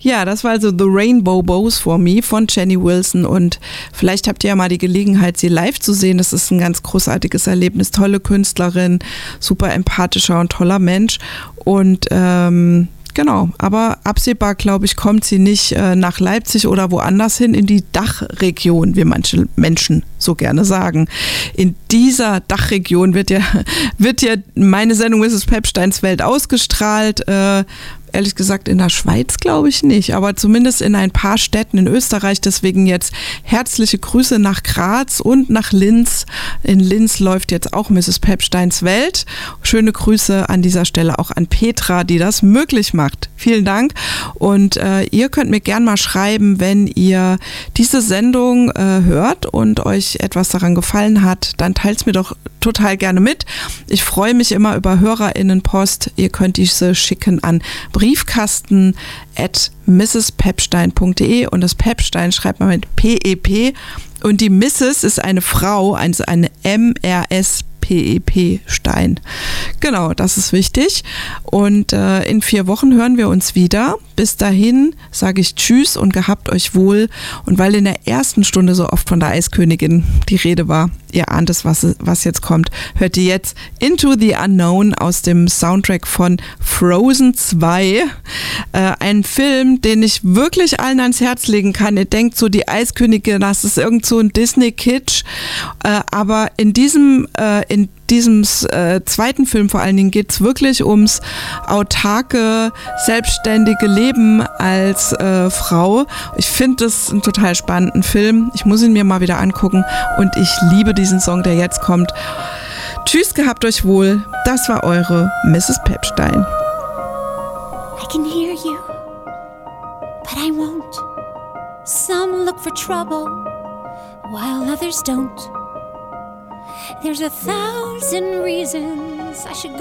Ja, das war also The Rainbow Bows for Me von Jenny Wilson und vielleicht habt ihr ja mal die Gelegenheit, sie live zu sehen. Das ist ein ganz großartiges Erlebnis. Tolle Künstlerin, super empathischer und toller Mensch und genau, aber absehbar, glaube ich, kommt sie nicht nach Leipzig oder woanders hin in die Dachregion, wie manche Menschen so gerne sagen. In dieser Dachregion wird ja meine Sendung Mrs. Pepsteins Welt ausgestrahlt. Ehrlich gesagt in der Schweiz glaube ich nicht, aber zumindest in ein paar Städten in Österreich. Deswegen jetzt herzliche Grüße nach Graz und nach Linz. In Linz läuft jetzt auch Mrs. Pepsteins Welt. Schöne Grüße an dieser Stelle auch an Petra, die das möglich macht. Vielen Dank und ihr könnt mir gern mal schreiben, wenn ihr diese Sendung hört und euch etwas daran gefallen hat, dann teilt es mir doch total gerne mit. Ich freue mich immer über HörerInnenpost. Ihr könnt diese schicken an briefkasten@mrspepstein.de und das Pepstein schreibt man mit PEP und die Mrs. ist eine Frau, also eine MRSPEP Stein. Genau, das ist wichtig. Und in 4 Wochen hören wir uns wieder. Bis dahin sage ich Tschüss und gehabt euch wohl. Und weil in der ersten Stunde so oft von der Eiskönigin die Rede war, ihr ahnt es, was jetzt kommt, hört ihr jetzt Into the Unknown aus dem Soundtrack von Frozen 2. Ein Film, den ich wirklich allen ans Herz legen kann. Ihr denkt so, die Eiskönigin, das ist irgend so ein Disney-Kitsch. Aber in diesem zweiten Film vor allen Dingen geht es wirklich ums autarke, selbstständige Leben als Frau. Ich finde das einen total spannenden Film. Ich muss ihn mir mal wieder angucken und ich liebe diesen Song, der jetzt kommt. Tschüss, gehabt euch wohl. Das war eure Mrs. Pepstein. I can hear you, but I won't. Some look for trouble, while others don't. There's 1,000 reasons I should go